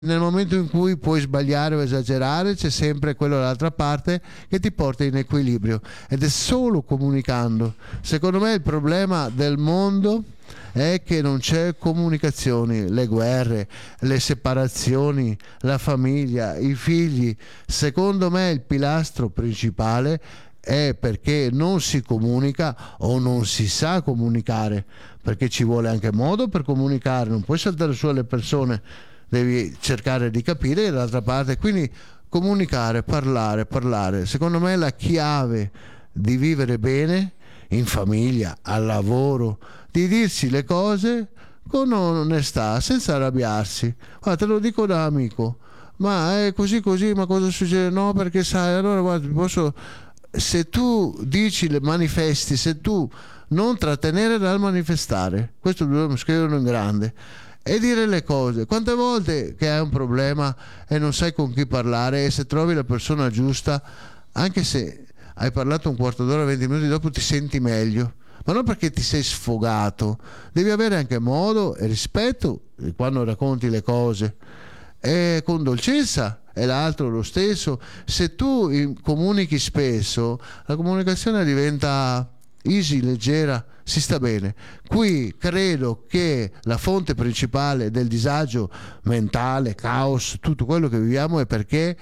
nel momento in cui puoi sbagliare o esagerare, c'è sempre quello dall'altra parte che ti porta in equilibrio, ed è solo comunicando. Secondo me il problema del mondo è che non c'è comunicazione, le guerre, le separazioni, la famiglia, i figli. Secondo me il pilastro principale è perché non si comunica o non si sa comunicare, perché ci vuole anche modo per comunicare, non puoi saltare su alle persone, devi cercare di capire dall'altra parte. Quindi comunicare, parlare, secondo me è la chiave di vivere bene in famiglia, al lavoro, di dirsi le cose con onestà, senza arrabbiarsi. Guarda, te lo dico da amico, ma è così così, ma cosa succede? No, perché sai, allora guarda, posso... Se tu dici, le manifesti, se tu non trattenere dal manifestare, questo dobbiamo scriverlo in grande e dire le cose. Quante volte che hai un problema e non sai con chi parlare, e se trovi la persona giusta, anche se hai parlato un quarto d'ora, 20 minuti dopo, ti senti meglio, ma non perché ti sei sfogato. Devi avere anche modo e rispetto quando racconti le cose, e con dolcezza, e l'altro lo stesso. Se tu comunichi spesso, la comunicazione diventa easy, leggera, si sta bene. Qui credo che la fonte principale del disagio mentale, caos, tutto quello che viviamo è perché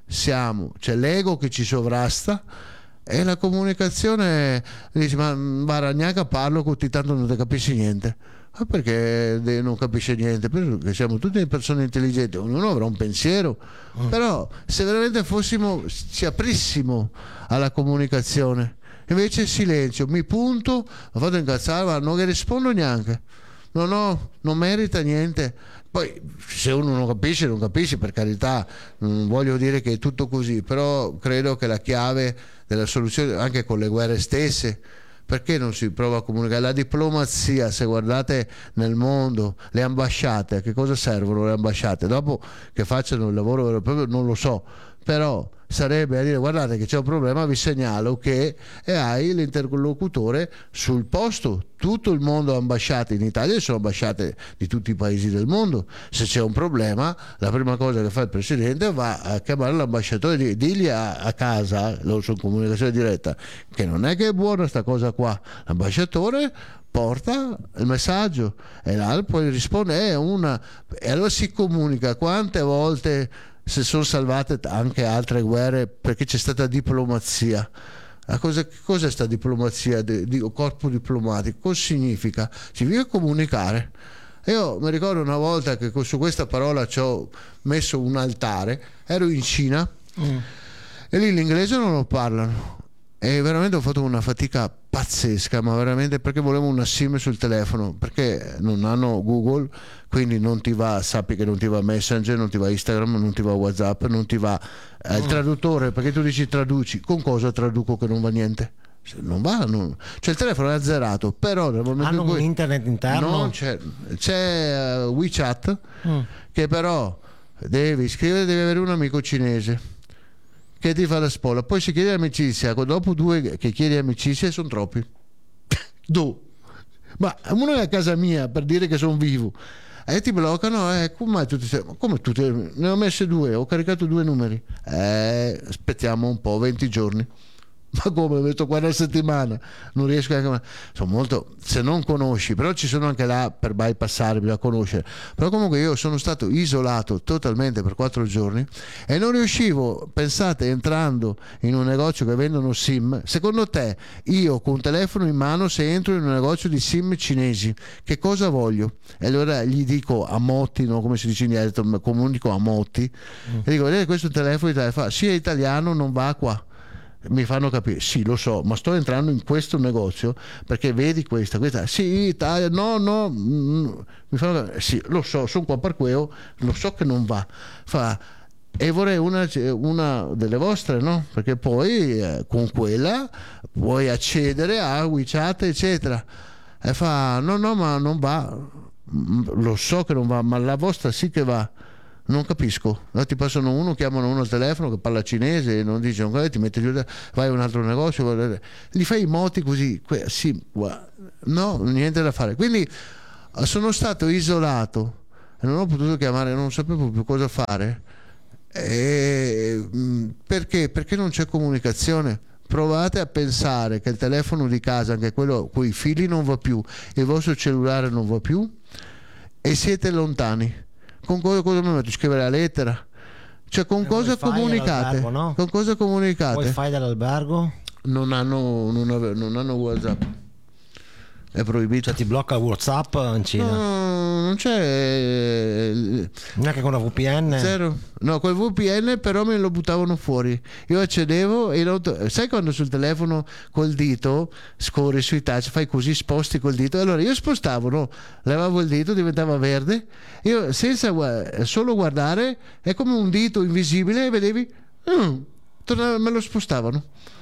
c'è l'ego che ci sovrasta, e la comunicazione dici, ma Baragnaga parlo con te, tanto non ti capisci niente. Ma perché non capisce niente? Perché siamo tutte persone intelligenti, ognuno avrà un pensiero, però se veramente ci aprissimo alla comunicazione, invece silenzio, mi punto, lo vado a incazzare, ma non rispondo neanche, non merita niente. Poi se uno non capisce, non capisce, per carità, non voglio dire che è tutto così, però credo che la chiave della soluzione, anche con le guerre stesse, perché non si prova a comunicare? La diplomazia, se guardate nel mondo, le ambasciate, a che cosa servono le ambasciate? Dopo che facciano il lavoro vero e proprio non lo so, però sarebbe a dire: guardate che c'è un problema, vi segnalo che, e hai l'interlocutore sul posto. Tutto il mondo ha ambasciate, in Italia sono ambasciate di tutti i paesi del mondo. Se c'è un problema, la prima cosa che fa il presidente va a chiamare l'ambasciatore e digli a casa, loro sono in comunicazione diretta, che non è che è buona sta cosa qua. L'ambasciatore porta il messaggio e là poi risponde, e allora si comunica. Quante volte si sono salvate anche altre guerre perché c'è stata diplomazia. Cos'è sta diplomazia? Corpo diplomatico, cosa significa? Significa comunicare. Io mi ricordo una volta che su questa parola ci ho messo un altare, ero in Cina e lì l'inglese non lo parlano, e veramente ho fatto una fatica pazzesca, ma veramente, perché volevo una SIM sul telefono, perché non hanno Google, quindi non ti va, sappi che non ti va Messenger, non ti va Instagram, non ti va WhatsApp, non ti va il traduttore, perché tu dici traduci, con cosa traduco che non va niente? Non va, cioè il telefono è azzerato, però nel momento hanno in cui un internet interno? no, c'è WeChat, che però devi scrivere, devi avere un amico cinese che ti fa la spola, poi si chiede amicizia, dopo due che chiedi amicizia sono troppi. Ma uno è a casa mia per dire che sono vivo e ti bloccano, come tutti, ne ho messe due, ho caricato due numeri, aspettiamo un po', 20 giorni. Ma come, ho detto 40 settimane, non riesco anche, sono molto, se non conosci, però ci sono anche là per bypassare, bisogna conoscere. Però comunque io sono stato isolato totalmente per 4 giorni e non riuscivo, pensate, entrando in un negozio che vendono SIM, secondo te io con un telefono in mano, se entro in un negozio di SIM cinesi, che cosa voglio? E allora gli dico a Motti, no, come si dice in dialetto, comunico a Motti e dico: vedete, questo telefono fa, sì, è italiano, non va qua. Mi fanno capire, sì, lo so, ma sto entrando in questo negozio perché vedi questa, sì, Italia, no, mi fanno capire, sì, lo so, sono qua per quello, lo so che non va. E vorrei una delle vostre, no? Perché poi con quella puoi accedere a WeChat, eccetera. E fa, no, ma non va, lo so che non va, ma la vostra sì che va. Non capisco, no, ti passano uno, chiamano uno al telefono che parla cinese e non dice, ti metti giù, vai a un altro negozio, gli fai i moti così, sì, no, niente da fare. Quindi sono stato isolato non ho potuto chiamare, non sapevo più cosa fare. Perché non c'è comunicazione. Provate a pensare che il telefono di casa, anche quello con i fili, non va più, il vostro cellulare non va più e siete lontani. Con cosa mi metto? Scrivere la lettera? Cioè, con cosa comunicate? No? Con cosa comunicate? Wi-Fi dall'albergo? Non hanno WhatsApp. È proibito. Cioè ti blocca WhatsApp in Cina? No, non c'è. Neanche con una VPN? Zero. No, col VPN però me lo buttavano fuori. Io accedevo e sai quando sul telefono col dito scorri sui touch, fai così, sposti col dito. Allora io spostavo, no? Levavo il dito, diventava verde. Io senza solo guardare, è come un dito invisibile e vedevi, me lo spostavano.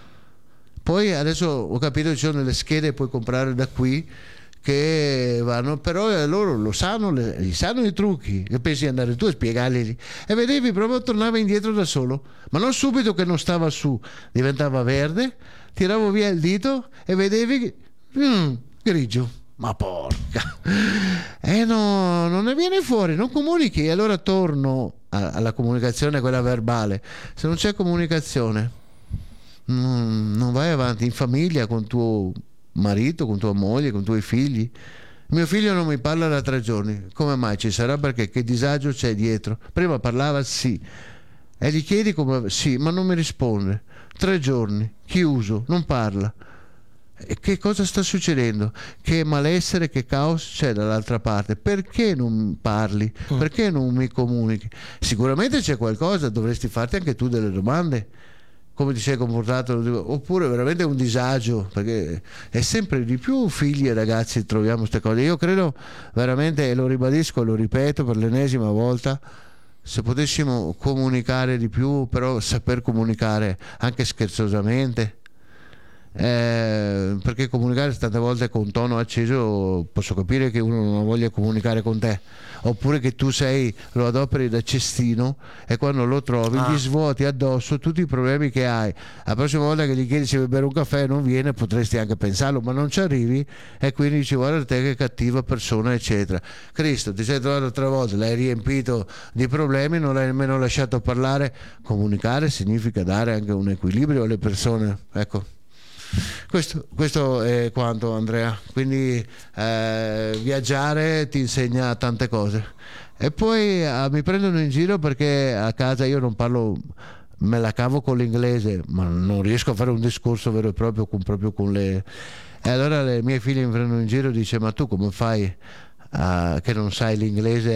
Poi adesso ho capito che ci sono delle schede, puoi comprare da qui che vanno, però loro lo sanno, gli sanno i trucchi, che pensi di andare tu a spiegarli e vedevi proprio tornava indietro da solo, ma non subito che non stava su, diventava verde, tiravo via il dito e vedevi grigio, ma porca no, non ne viene fuori, non comunichi. E allora torno alla comunicazione, quella verbale. Se non c'è comunicazione non vai avanti in famiglia con tuo marito, con tua moglie, con i tuoi figli. Mio figlio non mi parla da 3 giorni. Come mai? Ci sarà perché? Che disagio c'è dietro? Prima parlava sì e gli chiedi come sì, ma non mi risponde. 3 giorni chiuso, non parla. E che cosa sta succedendo? Che malessere, che caos c'è dall'altra parte? Perché non parli? Perché non mi comunichi? Sicuramente c'è qualcosa, dovresti farti anche tu delle domande. Come ti sei comportato, oppure veramente un disagio, perché è sempre di più figli e ragazzi troviamo queste cose. Io credo veramente, e lo ribadisco, lo ripeto per l'ennesima volta, se potessimo comunicare di più, però saper comunicare anche scherzosamente, perché comunicare tante volte con tono acceso posso capire che uno non voglia comunicare con te, oppure che tu lo adoperi da cestino e quando lo trovi gli svuoti addosso tutti i problemi che hai. La prossima volta che gli chiedi se vuoi bere un caffè non viene, potresti anche pensarlo, ma non ci arrivi e quindi dici guarda te che cattiva persona eccetera. Cristo, ti sei trovato 3 volte, l'hai riempito di problemi, non l'hai nemmeno lasciato parlare. Comunicare significa dare anche un equilibrio alle persone, ecco. Questo è quanto, Andrea. Quindi viaggiare ti insegna tante cose. E poi mi prendono in giro perché a casa io non parlo, me la cavo con l'inglese, ma non riesco a fare un discorso vero e proprio con le. E allora le mie figlie mi prendono in giro e dice ma tu come fai che non sai l'inglese?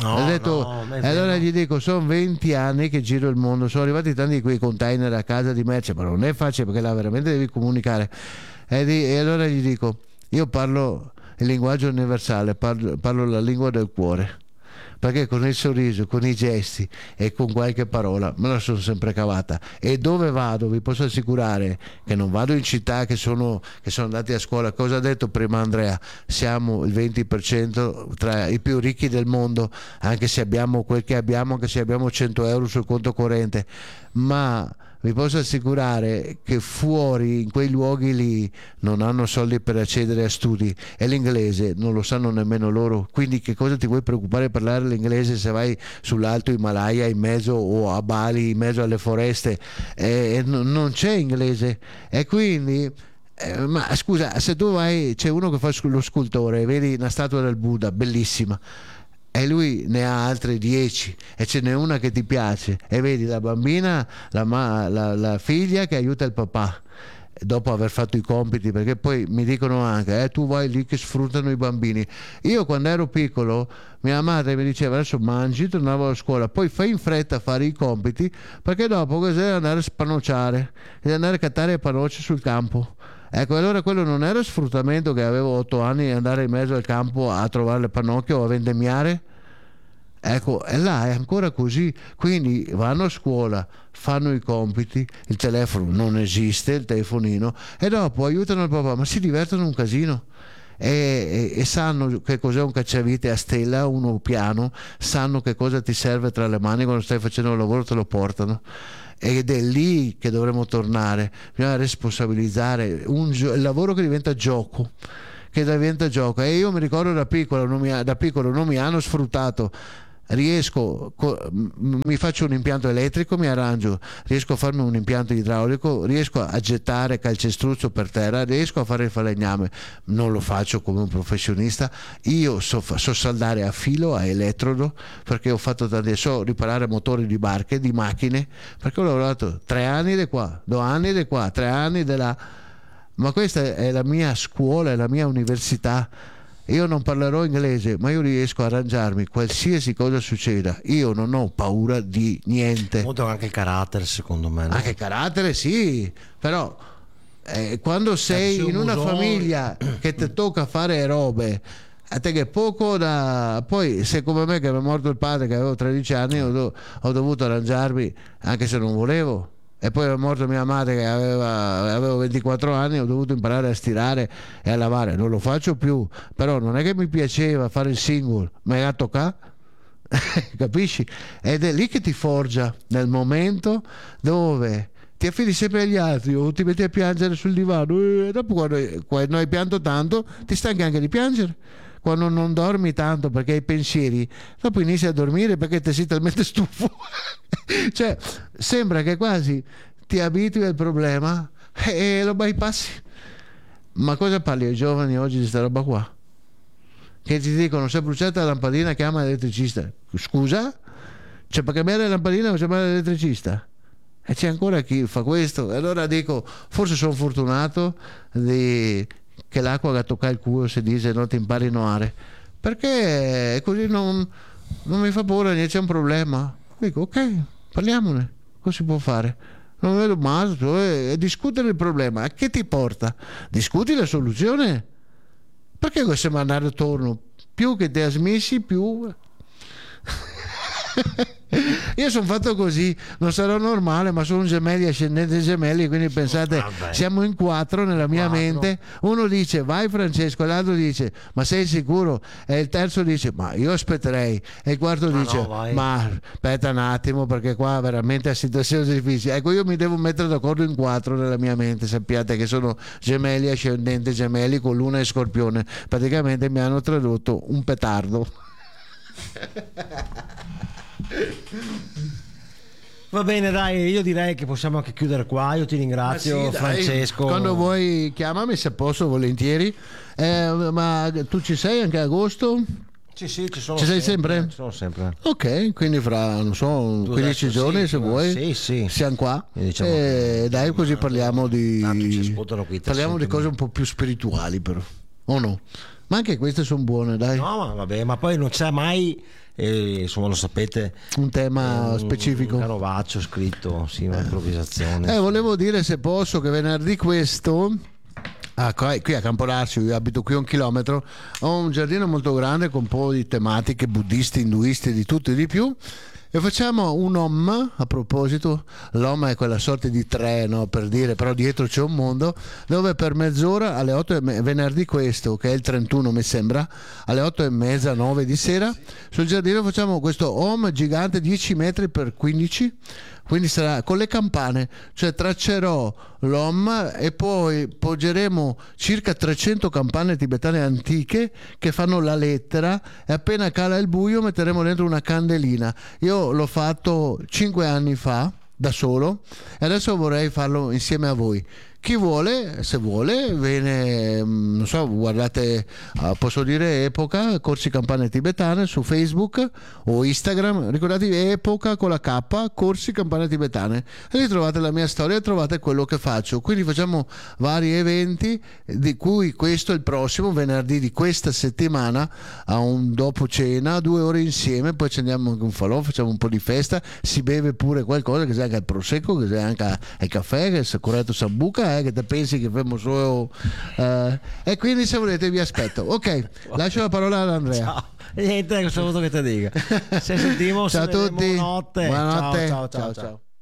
E allora gli dico sono 20 anni che giro il mondo, sono arrivati tanti di quei container a casa di merce, ma non è facile perché là veramente devi comunicare. E allora gli dico io parlo il linguaggio universale, parlo la lingua del cuore, perché con il sorriso, con i gesti e con qualche parola me la sono sempre cavata. E dove vado vi posso assicurare che non vado in città che sono andati a scuola. Cosa ha detto prima Andrea? Siamo il 20% tra i più ricchi del mondo, anche se abbiamo quel che abbiamo, anche se abbiamo 100 euro sul conto corrente, ma vi posso assicurare che fuori in quei luoghi lì non hanno soldi per accedere a studi e l'inglese non lo sanno nemmeno loro, quindi che cosa ti vuoi preoccupare di parlare l'inglese se vai sull'alto Himalaya in mezzo o a Bali in mezzo alle foreste non c'è inglese e quindi ma scusa, se tu vai, c'è uno che fa lo scultore, vedi una statua del Buddha bellissima e lui ne ha altre 10 e ce n'è una che ti piace e vedi la bambina, la figlia che aiuta il papà dopo aver fatto i compiti, perché poi mi dicono anche tu vai lì che sfruttano i bambini. Io quando ero piccolo mia madre mi diceva adesso mangi, tornavo a scuola, poi fai in fretta a fare i compiti perché dopo così devi andare a spanocciare, devi andare a cattare pannocce sul campo. Ecco, allora quello non era sfruttamento che avevo 8 anni e andare in mezzo al campo a trovare le pannocchie o a vendemmiare? Ecco, e là è ancora così, quindi vanno a scuola, fanno i compiti, il telefono non esiste, il telefonino, e dopo aiutano il papà, ma si divertono un casino. E sanno che cos'è un cacciavite a stella, uno piano, sanno che cosa ti serve tra le mani quando stai facendo il lavoro, te lo portano. Ed è lì che dovremmo tornare, bisogna responsabilizzare il lavoro che diventa gioco, che diventa gioco. E io mi ricordo da piccolo non mi hanno sfruttato. Mi faccio un impianto elettrico, mi arrangio, riesco a farmi un impianto idraulico, riesco a gettare calcestruzzo per terra, riesco a fare il falegname. Non lo faccio come un professionista, io so saldare a filo, a elettrodo, perché ho fatto so riparare motori di barche, di macchine, perché ho lavorato 3 anni di qua, 2 anni di qua, 3 anni di là. Ma questa è la mia scuola, è la mia università. Io non parlerò inglese, ma io riesco a arrangiarmi qualsiasi cosa succeda. Io non ho paura di niente. Molto anche il carattere, secondo me, no? Anche il carattere, sì, però quando sei in una famiglia che ti tocca fare robe, a te che poco da... Poi se come me che mi è morto il padre che avevo 13 anni, ho dovuto arrangiarmi anche se non volevo. E poi è morta mia madre che avevo 24 anni, ho dovuto imparare a stirare e a lavare. Non lo faccio più, però non è che mi piaceva fare il single, ma è a toccare. Capisci? Ed è lì che ti forgia, nel momento dove ti affidi sempre agli altri o ti metti a piangere sul divano, e dopo quando hai pianto tanto ti stanchi anche di piangere. Quando non dormi tanto perché hai pensieri, dopo inizi a dormire perché ti sei talmente stufo. Cioè sembra che quasi ti abitui al problema e lo bypassi. Ma cosa parli ai giovani oggi di sta roba qua? Che ti dicono: se è bruciata la lampadina chiama l'elettricista. Scusa? Cioè, per cambiare la lampadina devo chiamare l'elettricista? E c'è ancora chi fa questo. E allora dico, forse sono fortunato che l'acqua che tocca il culo si dice non ti impari a nuotare, perché così non mi fa paura, niente, c'è un problema, dico ok, parliamone, cosa si può fare, non vedo male e discutere il problema. A che ti porta? Discuti la soluzione, perché questo mandare attorno più che ti ha smessi più. Io sono fatto così, non sarò normale, ma sono gemelli ascendenti gemelli, quindi pensate, siamo in 4 nella mia mente. Uno dice vai Francesco, l'altro dice ma sei sicuro, e il terzo dice ma io aspetterei, e il quarto dice no, ma aspetta un attimo perché qua veramente è situazione difficile. Ecco, io mi devo mettere d'accordo in 4 nella mia mente. Sappiate che sono gemelli ascendenti gemelli con Luna e Scorpione, praticamente mi hanno tradotto un petardo. Va bene, dai, io direi che possiamo anche chiudere qua. Io ti ringrazio, sì, Francesco. Quando vuoi chiamami, se posso, volentieri. Ma tu ci sei anche a agosto? Sì, ci sono. Ci sei sempre? Ci sono sempre. Ok, quindi fra, non so, 15 giorni, sì, se vuoi, sì. siamo qua. Diciamo dai, così parliamo tanto ci ascoltano qui, parliamo di cose un po' più spirituali, però. O no? Ma anche queste sono buone, dai. No, ma vabbè, ma poi non c'è mai, insomma, lo sapete, un tema specifico. Un carovaccio scritto, sì, un'improvvisazione. Volevo dire, se posso, che venerdì questo, qui a Campolarcio, io abito qui a 1 chilometro, ho un giardino molto grande con un po' di tematiche buddiste, induiste, di tutto e di più. E facciamo un Om, a proposito, l'Om è quella sorta di treno, per dire, però dietro c'è un mondo, dove per mezz'ora alle 8 venerdì questo, che è il 31 mi sembra, alle 8:30, 9 di sera, sul giardino facciamo questo Om gigante 10 metri per 15, quindi sarà con le campane, cioè traccerò l'Om e poi poggeremo circa 300 campane tibetane antiche che fanno la lettera, e appena cala il buio metteremo dentro una candelina. Io l'ho fatto 5 anni fa da solo e adesso vorrei farlo insieme a voi. Chi vuole, se vuole, viene, non so, guardate, posso dire Epoca, Corsi Campane Tibetane su Facebook o Instagram, ricordatevi Epoca con la K, Corsi Campane Tibetane, e lì trovate la mia storia e trovate quello che faccio. Quindi facciamo vari eventi, di cui questo è il prossimo, venerdì di questa settimana, a un dopo cena, 2 ore insieme, poi ci andiamo anche un falò, facciamo un po' di festa, si beve pure qualcosa, che sia anche il prosecco, che sia anche il caffè, che sia corretto sambuca, che te pensi che femo solo e quindi se volete vi aspetto. Ok, lascio la parola ad Andrea. Ciao. Niente, cosa ho voluto che ti dica. Se sentiamo, ciao a tutti, buonanotte. Buonanotte. Ciao.